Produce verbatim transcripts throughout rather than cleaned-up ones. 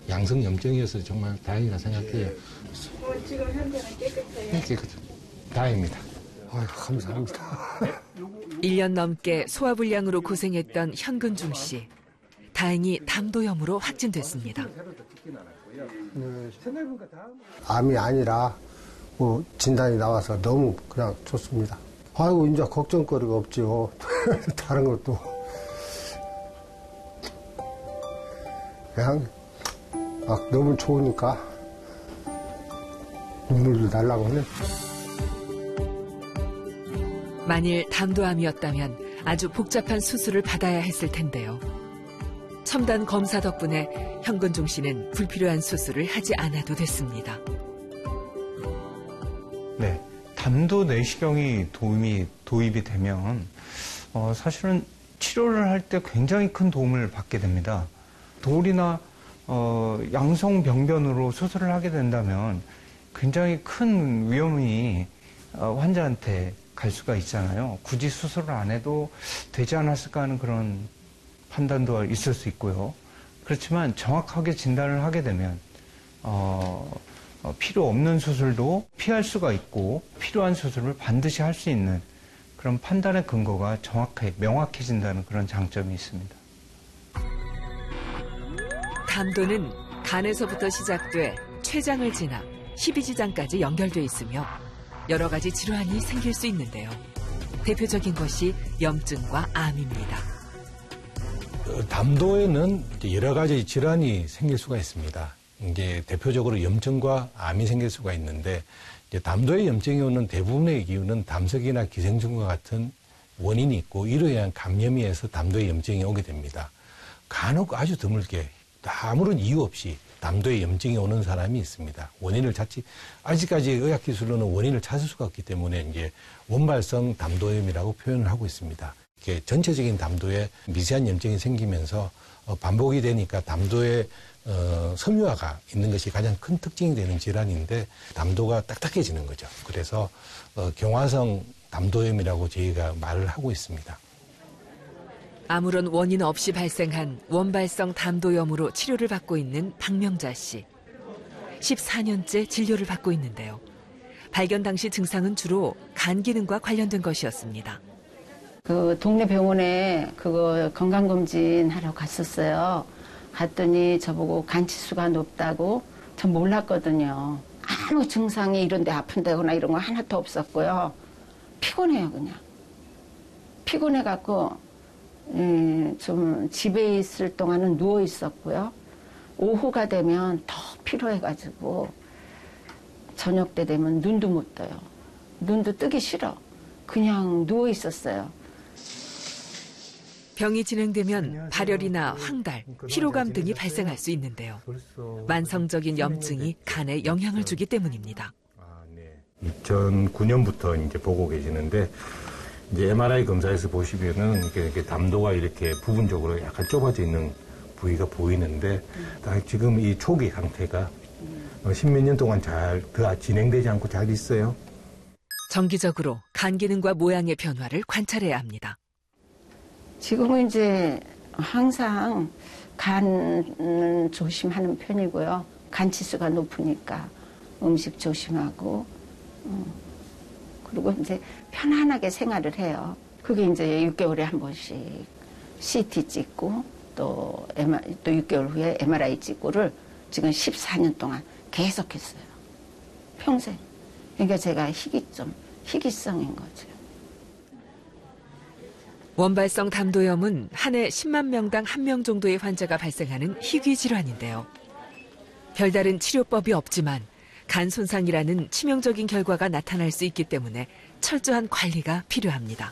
양성 염증이어서 정말 다행이라 생각해요. 어, 지금 현재는 깨끗해요? 네, 깨끗해요. 다행입니다. 아유, 감사합니다. 일 년 넘게 소화불량으로 고생했던 현근중 씨. 다행히 담도염으로 확진됐습니다. 암이 아니라 뭐 진단이 나와서 너무 그냥 좋습니다. 아이고, 이제 걱정거리가 없죠. 다른 것도. 그냥 막 너무 좋으니까 눈물도 날라고 하네. 만일 담도암이었다면 아주 복잡한 수술을 받아야 했을 텐데요. 첨단 검사 덕분에 현근중 씨는 불필요한 수술을 하지 않아도 됐습니다. 네, 담도 내시경이 도움이, 도입이 되면 어, 사실은 치료를 할 때 굉장히 큰 도움을 받게 됩니다. 돌이나 어, 양성병변으로 수술을 하게 된다면 굉장히 큰 위험이 어, 환자한테 갈 수가 있잖아요. 굳이 수술을 안 해도 되지 않았을까 하는 그런 판단도 있을 수 있고요. 그렇지만 정확하게 진단을 하게 되면 어, 어, 필요 없는 수술도 피할 수가 있고 필요한 수술을 반드시 할 수 있는 그런 판단의 근거가 정확하게 명확해진다는 그런 장점이 있습니다. 담도는 간에서부터 시작돼 췌장을 지나 십이지장까지 연결돼 있으며 여러 가지 질환이 생길 수 있는데요. 대표적인 것이 염증과 암입니다. 담도에는 여러 가지 질환이 생길 수가 있습니다. 이제 대표적으로 염증과 암이 생길 수가 있는데, 이제 담도의 염증이 오는 대부분의 이유는 담석이나 기생충과 같은 원인이 있고, 이로 인한 감염이 해서 담도의 염증이 오게 됩니다. 간혹 아주 드물게 아무런 이유 없이 담도에 염증이 오는 사람이 있습니다. 원인을 찾지, 아직까지 의학기술로는 원인을 찾을 수가 없기 때문에 이제 원발성 담도염이라고 표현을 하고 있습니다. 이렇게 전체적인 담도에 미세한 염증이 생기면서 반복이 되니까 담도에 어, 섬유화가 있는 것이 가장 큰 특징이 되는 질환인데, 담도가 딱딱해지는 거죠. 그래서 어, 경화성 담도염이라고 저희가 말을 하고 있습니다. 아무런 원인 없이 발생한 원발성 담도염으로 치료를 받고 있는 박명자 씨. 십사 년째 진료를 받고 있는데요. 발견 당시 증상은 주로 간 기능과 관련된 것이었습니다. 그 동네 병원에 그거 건강검진 하러 갔었어요. 갔더니 저보고 간 치수가 높다고. 전 몰랐거든요. 아무 증상이 이런 데 아픈 데거나 이런 거 하나도 없었고요. 피곤해요, 그냥. 피곤해갖고 음, 좀 집에 있을 동안은 누워 있었고요. 오후가 되면 더 피로해가지고 저녁 때 되면 눈도 못 떠요. 눈도 뜨기 싫어. 그냥 누워 있었어요. 병이 진행되면 발열이나 황달, 피로감 등이 발생할 수 있는데요. 만성적인 염증이 간에 영향을 주기 때문입니다. 이천구 년부터 이제 보고 계시는데, 이제 엠알아이 검사에서 보시면은 이렇게, 이렇게 담도가 이렇게 부분적으로 약간 좁아져 있는 부위가 보이는데, 지금 이 초기 상태가 십몇 년 동안 잘 더 진행되지 않고 잘 있어요. 정기적으로 간 기능과 모양의 변화를 관찰해야 합니다. 지금은 이제 항상 간 조심하는 편이고요. 간 치수가 높으니까 음식 조심하고, 음, 그리고 이제 편안하게 생활을 해요. 그게 이제 육 개월에 한 번씩 씨티 찍고 또, 엠알아이, 또 육 개월 후에 엠알아이 찍고를 지금 십사 년 동안 계속했어요. 평생. 그러니까 제가 희귀점, 희귀성인 거죠. 원발성 담도염은 한 해 십만 명당 한 명 정도의 환자가 발생하는 희귀 질환인데요. 별다른 치료법이 없지만 간 손상이라는 치명적인 결과가 나타날 수 있기 때문에 철저한 관리가 필요합니다.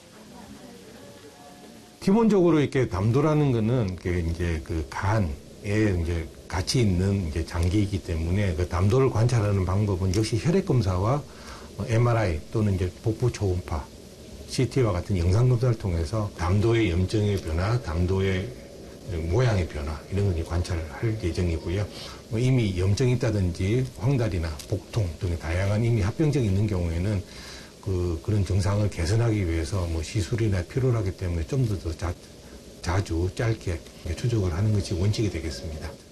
기본적으로 이렇게 담도라는 거는 이제 그 간에 이제 같이 있는 이제 장기이기 때문에 그 담도를 관찰하는 방법은 역시 혈액 검사와 엠알아이 또는 이제 복부 초음파, 씨티와 같은 영상 검사를 통해서 담도의 염증의 변화, 담도의 모양의 변화 이런 걸 관찰을 할 예정이고요. 뭐 이미 염증이 있다든지 황달이나 복통 등의 다양한 이미 합병증이 있는 경우에는 그 그런 증상을 개선하기 위해서 뭐 시술이나 필요하기 때문에 좀 더 자, 자주 짧게 추적을 하는 것이 원칙이 되겠습니다.